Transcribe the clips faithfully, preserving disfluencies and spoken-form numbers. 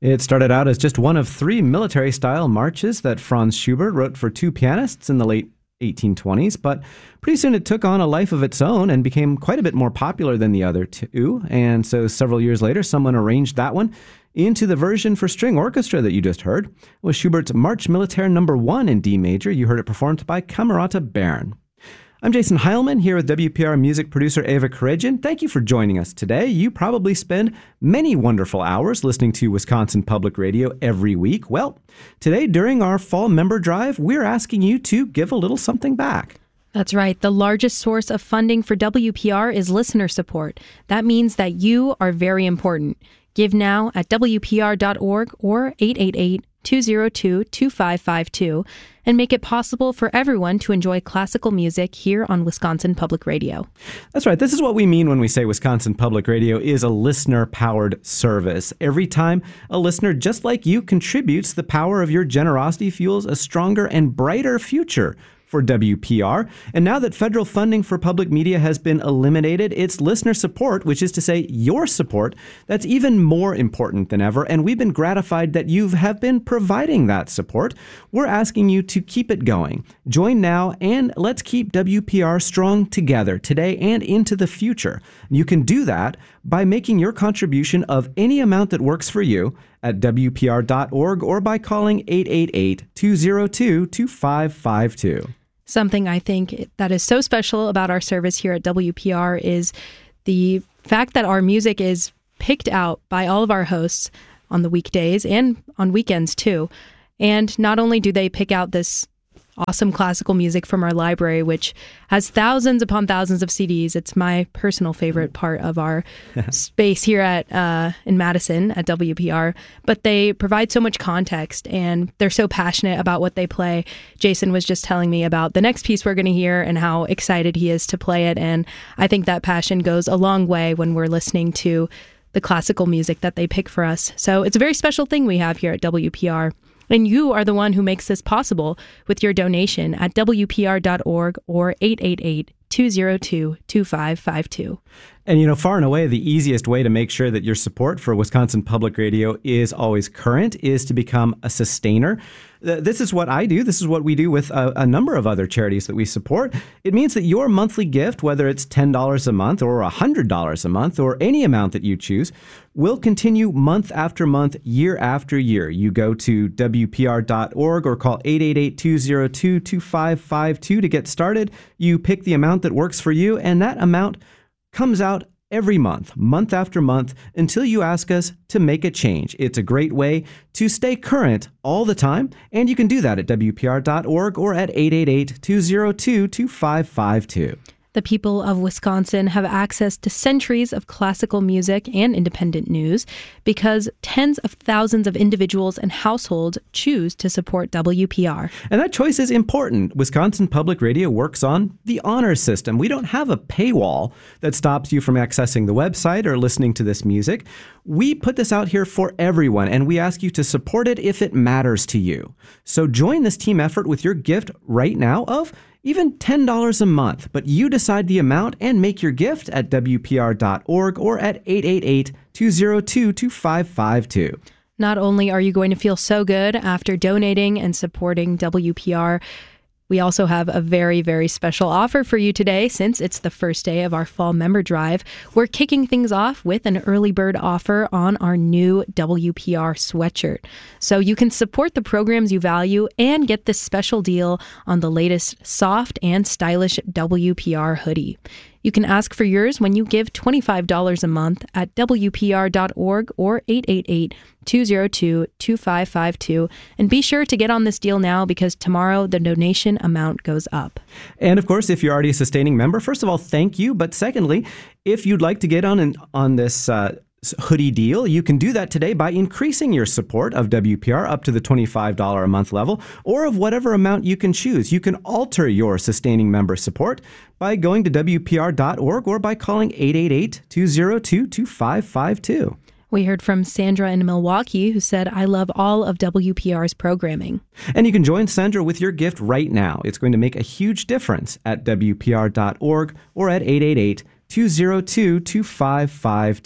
It started out as just one of three military-style marches that Franz Schubert wrote for two pianists in the late eighteen twenties, but pretty soon it took on a life of its own and became quite a bit more popular than the other two. And so several years later, someone arranged that one into the version for string orchestra that you just heard. It was Schubert's March Militaire number one in D major. You heard it performed by Camerata Bern. I'm Jason Heilman here with W P R music producer Eva Karedjian. Thank you for joining us today. You probably spend many wonderful hours listening to Wisconsin Public Radio every week. Well, today during our fall member drive, we're asking you to give a little something back. That's right. The largest source of funding for W P R is listener support. That means that you are very important. Give now at W P R dot org or eight eight eight, two zero two, two five five two and make it possible for everyone to enjoy classical music here on Wisconsin Public Radio. That's right. This is what we mean when we say Wisconsin Public Radio is a listener-powered service. Every time a listener just like you contributes, the power of your generosity fuels a stronger and brighter future for W P R. And now that federal funding for public media has been eliminated, it's listener support, which is to say your support, that's even more important than ever. And we've been gratified that you have been providing that support. We're asking you to keep it going. Join now and let's keep W P R strong together today and into the future. You can do that by making your contribution of any amount that works for you at W P R dot org or by calling eight eight eight, two zero two, two five five two. Something I think that is so special about our service here at W P R is the fact that our music is picked out by all of our hosts on the weekdays and on weekends too. And not only do they pick out this awesome classical music from our library, which has thousands upon thousands of C Ds. It's my personal favorite part of our space here at uh, in Madison at W P R. But they provide so much context, and they're so passionate about what they play. Jason was just telling me about the next piece we're going to hear and how excited he is to play it. And I think that passion goes a long way when we're listening to the classical music that they pick for us. So it's a very special thing we have here at W P R. And you are the one who makes this possible with your donation at W P R dot org or eight eight eight, two zero two, two five five two. And, you know, far and away, the easiest way to make sure that your support for Wisconsin Public Radio is always current is to become a sustainer. This is what I do. This is what we do with a, a number of other charities that we support. It means that your monthly gift, whether it's ten dollars a month or one hundred dollars a month or any amount that you choose, will continue month after month, year after year. You go to W P R dot org or call eight eight eight, two zero two, two five five two to get started. You pick the amount that works for you, and that amount comes out every month, month after month, until you ask us to make a change. It's a great way to stay current all the time, and you can do that at W P R dot org or at eight eight eight, two zero two, two five five two. The people of Wisconsin have access to centuries of classical music and independent news because tens of thousands of individuals and households choose to support W P R. And that choice is important. Wisconsin Public Radio works on the honor system. We don't have a paywall that stops you from accessing the website or listening to this music. We put this out here for everyone, and we ask you to support it if it matters to you. So join this team effort with your gift right now of even ten dollars a month, but you decide the amount and make your gift at W P R dot org or at eight eight eight, two zero two, two five five two. Not only are you going to feel so good after donating and supporting W P R, we also have a very, very special offer for you today. Since it's the first day of our fall member drive, we're kicking things off with an early bird offer on our new W P R sweatshirt. So you can support the programs you value and get this special deal on the latest soft and stylish W P R hoodie. You can ask for yours when you give twenty-five dollars a month at W P R dot org or eight eight eight, two zero two, two five five two. And be sure to get on this deal now because tomorrow the donation amount goes up. And of course, if you're already a sustaining member, first of all, thank you. But secondly, if you'd like to get on an, on this uh, hoodie deal, you can do that today by increasing your support of W P R up to the twenty-five dollars a month level or of whatever amount you can choose. You can alter your sustaining member support by going to W P R dot org or by calling eight eight eight, two zero two, two five five two. We heard from Sandra in Milwaukee, who said, I love all of W P R's programming. And you can join Sandra with your gift right now. It's going to make a huge difference at W P R dot org or at eight eight eight, two zero two, two five five two.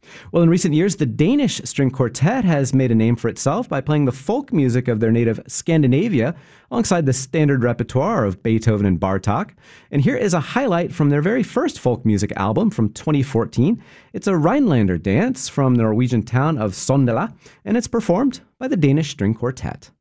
Well, in recent years, the Danish String Quartet has made a name for itself by playing the folk music of their native Scandinavia alongside the standard repertoire of Beethoven and Bartok. And here is a highlight from their very first folk music album from twenty fourteen. It's a Rhinelander dance from the Norwegian town of Sondela, and it's performed by the Danish String Quartet.